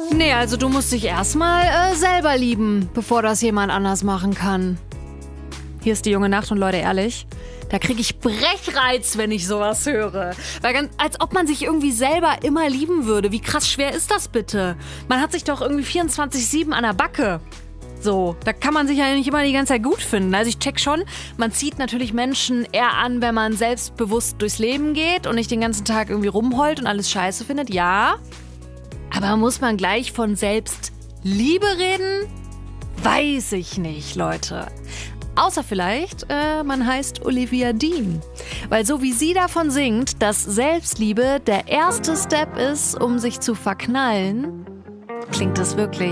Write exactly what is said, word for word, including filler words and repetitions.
Nee, also du musst dich erstmal äh, selber lieben, bevor das jemand anders machen kann. Hier ist die junge Nacht und Leute, ehrlich, da kriege ich Brechreiz, wenn ich sowas höre. Weil ganz, als ob man sich irgendwie selber immer lieben würde. Wie krass schwer ist das bitte? Man hat sich doch irgendwie vierundzwanzig sieben an der Backe. So, da kann man sich ja nicht immer die ganze Zeit gut finden. Also ich check schon, man zieht natürlich Menschen eher an, wenn man selbstbewusst durchs Leben geht und nicht den ganzen Tag irgendwie rumheult und alles scheiße findet. Ja, aber muss man gleich von Selbstliebe reden? Weiß ich nicht, Leute. Außer vielleicht, äh, man heißt Olivia Dean. Weil so wie sie davon singt, dass Selbstliebe der erste Step ist, um sich zu verknallen, klingt das wirklich